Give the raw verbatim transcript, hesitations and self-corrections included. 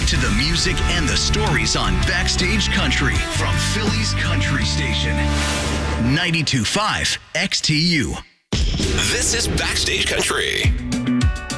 to the music and the stories on Backstage Country from Philly's Country Station. ninety-two point five X T U. This is Backstage Country.